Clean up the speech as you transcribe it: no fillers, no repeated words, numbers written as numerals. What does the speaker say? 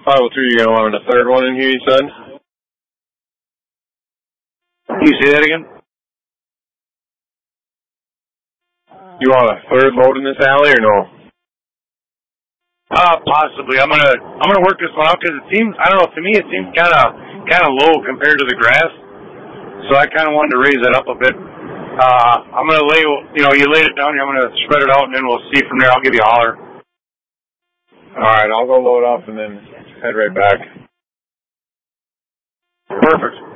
502, you're going to want a third one in here, you said? Can you say that again? You want a third load in this alley or no? Possibly. I'm gonna work this one out because it seems, I don't know, to me it seems kind of low compared to the grass. So I kind of wanted to raise it up a bit. I'm gonna you laid it down here. I'm gonna spread it out and then we'll see from there. I'll give you a holler. All right, I'll go load up and then head right back. Perfect.